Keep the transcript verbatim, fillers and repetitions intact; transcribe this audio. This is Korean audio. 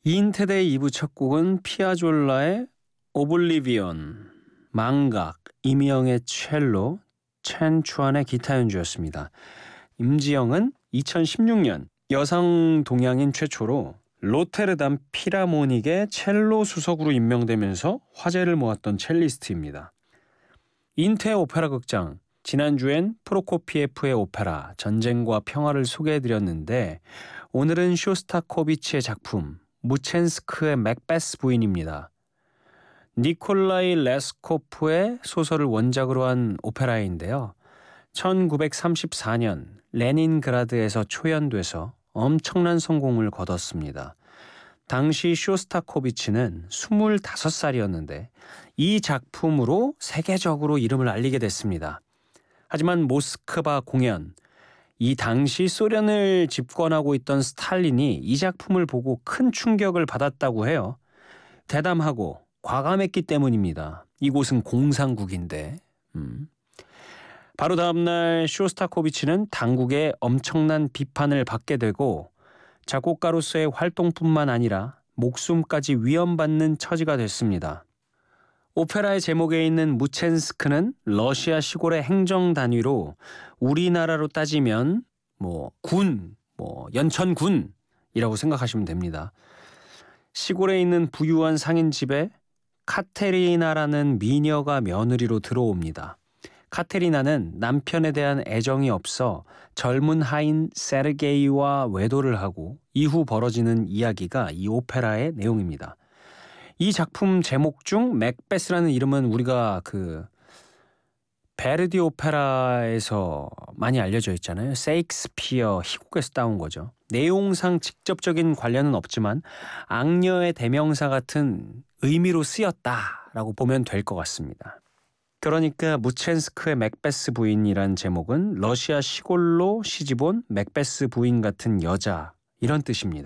이인테데이 이 부 첫 곡은 피아졸라의 오블리비언, 망각, 이미영의 첼로, 첸추안의 기타 연주였습니다. 임지영은 이천십육 년 여성 동양인 최초로 로테르담 필하모닉의 첼로 수석으로 임명되면서 화제를 모았던 첼리스트입니다. 인테 오페라 극장, 지난주엔 프로코피에프의 오페라 전쟁과 평화를 소개해드렸는데 오늘은 쇼스타코비치의 작품 무첸스크의 맥베스 부인입니다. 니콜라이 레스코프의 소설을 원작으로 한 오페라인데요. 천구백삼십사 년 레닌그라드에서 초연돼서 엄청난 성공을 거뒀습니다. 당시 쇼스타코비치는 스물다섯 살이었는데 이 작품으로 세계적으로 이름을 알리게 됐습니다. 하지만 모스크바 공연, 이 당시 소련을 집권하고 있던 스탈린이 이 작품을 보고 큰 충격을 받았다고 해요. 대담하고 과감했기 때문입니다. 이곳은 공산국인데. 음. 바로 다음날 쇼스타코비치는 당국의 엄청난 비판을 받게 되고 작곡가로서의 활동뿐만 아니라 목숨까지 위험받는 처지가 됐습니다. 오페라의 제목에 있는 무첸스크는 러시아 시골의 행정 단위로 우리나라로 따지면 뭐 군, 뭐 연천군이라고 생각하시면 됩니다. 시골에 있는 부유한 상인 집에 카테리나라는 미녀가 며느리로 들어옵니다. 카테리나는 남편에 대한 애정이 없어 젊은 하인 세르게이와 외도를 하고 이후 벌어지는 이야기가 이 오페라의 내용입니다. 이 작품 제목 중 맥베스라는 이름은 우리가 그 베르디 오페라에서 많이 알려져 있잖아요. 세익스피어 희곡에서 따온 거죠. 내용상 직접적인 관련은 없지만 악녀의 대명사 같은 의미로 쓰였다라고 보면 될 것 같습니다. 그러니까 무첸스크의 맥베스 부인이란 제목은 러시아 시골로 시집 온 맥베스 부인 같은 여자, 이런 뜻입니다.